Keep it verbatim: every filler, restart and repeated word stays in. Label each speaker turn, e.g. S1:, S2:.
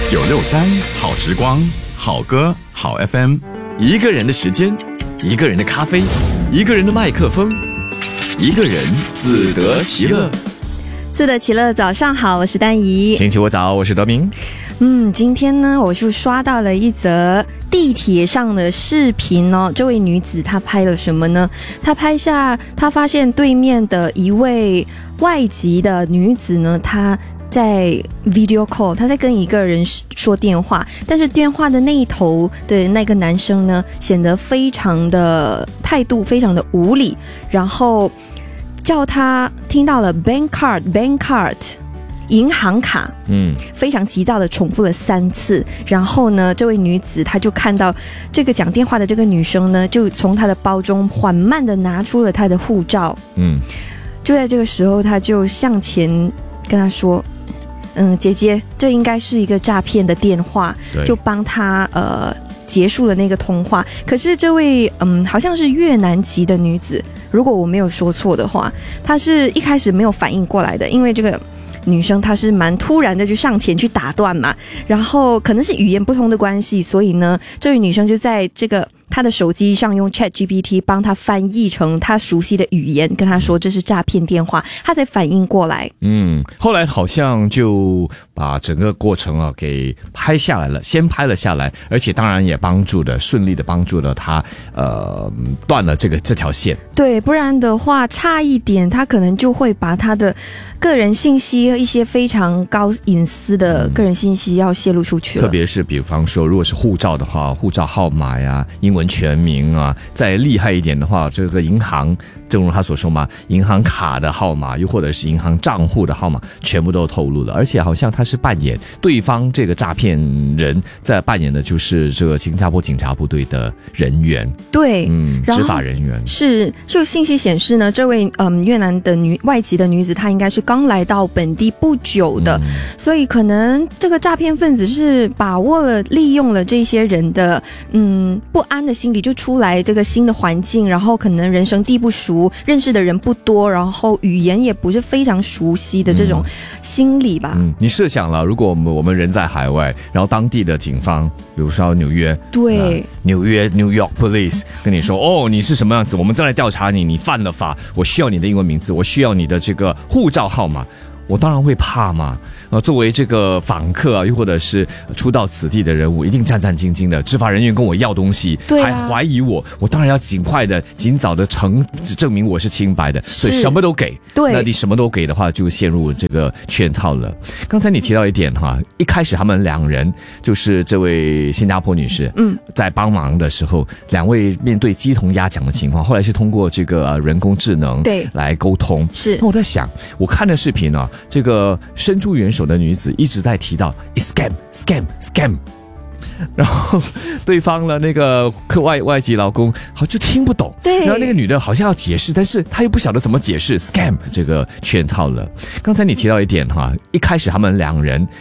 S1: 九六三好时光，好歌好 F M， 一个人的时间，一个人的咖啡，一个人的麦克风，一个人自得其乐。
S2: 自得其乐，早上好，我是丹怡。
S1: 星期五早，我是德明。
S2: 嗯，今天呢，我就刷到了一则地铁上的视频哦。这位女子她拍了什么呢？她拍下，她发现对面的一位外籍的女子呢，她在 video call， 她在跟一个人说电话，但是电话的那一头的那个男生呢，显得非常的态度非常的无理，然后叫他听到了 bank card bank card 银行卡，嗯，非常急躁的重复了三次。然后呢，这位女子她就看到这个讲电话的这个女生呢，就从她的包中缓慢的拿出了她的护照，嗯，就在这个时候，她就向前跟她说，嗯，姐姐，这应该是一个诈骗的电话，就帮她呃结束了那个通话。可是这位嗯，好像是越南籍的女子，如果我没有说错的话，她是一开始没有反应过来的，因为这个女生她是蛮突然的就上前去打断嘛，然后可能是语言不通的关系，所以呢，这位女生就在这个她的手机上用 Chat G P T 帮她翻译成她熟悉的语言，跟她说这是诈骗电话，她才反应过来。
S3: 嗯，后来好像就把整个过程啊给拍下来了，先拍了下来，而且当然也帮助的顺利的帮助了她，呃，断了这个这条线。
S2: 对，不然的话差一点，她可能就会把她的个人信息和一些非常高隐私的个人信息要泄露出去了。
S3: 特别是比方说，如果是护照的话，护照号码呀、英文全名啊，再厉害一点的话，这个银行，正如他所说嘛，银行卡的号码，又或者是银行账户的号码，全部都透露了。而且好像他是扮演对方这个诈骗人，在扮演的就是这个新加坡警察部队的人员，
S2: 对，
S3: 嗯，执法人员
S2: 是。就信息显示呢，这位嗯越南的女外籍的女子，她应该是刚来到本地不久的，嗯、所以可能这个诈骗分子是把握了、利用了这些人的嗯不安的心理，就出来这个新的环境，然后可能人生地不熟，认识的人不多，然后语言也不是非常熟悉的这种心理吧。
S3: 嗯，你设想了，如果我们我们人在海外，然后当地的警方，比如说纽约，
S2: 对，
S3: 呃、纽约 New York Police 跟你说，哦，你是什么样子，我们正在调查你，你犯了法，我需要你的英文名字，我需要你的这个护照号码，我当然会怕嘛。呃，作为这个访客啊，又或者是初到此地的人物，一定战战兢兢的。执法人员跟我要东西，
S2: 对啊、
S3: 还怀疑我，我当然要尽快的、尽早的证证明我是清白的，所以什么都给。
S2: 对，
S3: 那你什么都给的话，就陷入这个圈套了。刚才你提到一点哈，一开始他们两人就是这位新加坡女士，嗯，在帮忙的时候，两位面对鸡同鸭讲的情况，后来是通过这个、呃、人工智能对来沟通。
S2: 是，
S3: 那我在想，我看的视频啊，这个伸出援手的女子一直在提到 scam scam scam， 然后对方的那个外外籍劳工好就听不懂，
S2: 对，
S3: 然后那个女的好像要解释，但是她又不晓得怎么解释 scam 这个圈套了。刚才你提到一点哈，一开始他们两人